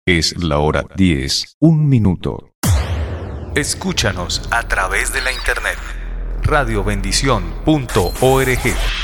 Es la hora 10, un minuto. Escúchanos a través de la internet radiobendición.org.